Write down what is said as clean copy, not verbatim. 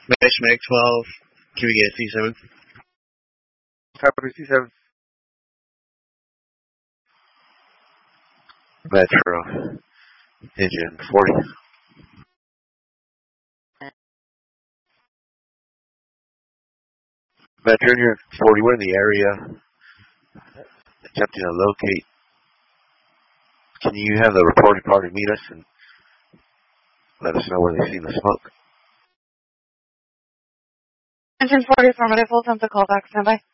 Mesh Mag 12. Can we get C7? Copy C7. Metro. Engine 40. Metro, you're 40. We're in the area. Attempting to locate. Can you have the reporting party meet us and let us know where they've seen the smoke? Engine 40, affirmative. We'll attempt to call back. Stand by.